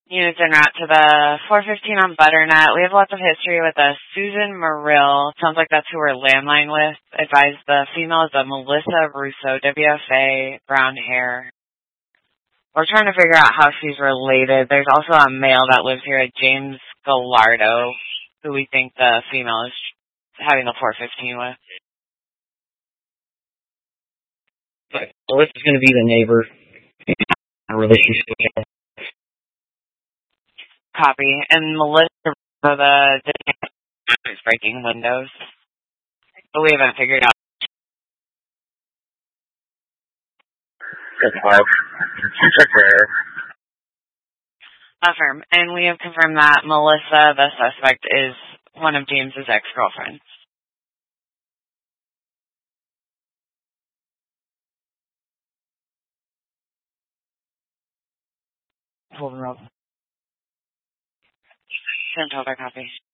Units en route to the 415 on Butternut. We have lots of history with a Susan Marill. Sounds like that's who we're landline with. Advised the female is a Melissa Russo, WFA, brown hair. We're trying to figure out how she's related. There's also a male that lives here, a James Gallardo, who we think the female is having the 415 with. But Melissa's going to be the neighbor. A relationship. Copy. And Melissa, the is breaking windows. But we haven't figured out. That's 5. Check there. Affirm. And we have confirmed that Melissa, the suspect, is one of James's ex-girlfriends. Hold them up. Send over copy.